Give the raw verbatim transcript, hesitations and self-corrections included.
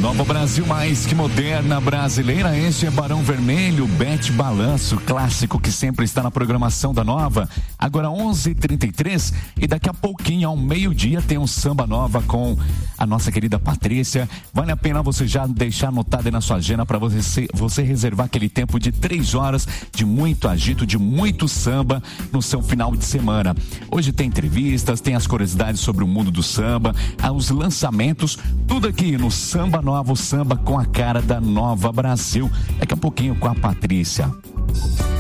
Nova Brasil mais que moderna brasileira, este é Barão Vermelho, Bete Balanço, clássico que sempre está na programação da Nova. Agora onze e trinta e três e daqui a pouquinho, ao meio-dia, tem um Samba Nova com a nossa querida Patrícia. Vale a pena você já deixar anotado aí na sua agenda para você, você reservar aquele tempo de três horas de muito agito, de muito samba no seu final de semana. Hoje tem entrevistas, tem as curiosidades sobre o mundo do samba, os lançamentos, tudo aqui no Samba Nova, o samba com a cara da Nova Brasil. Daqui a pouquinho com a Patrícia.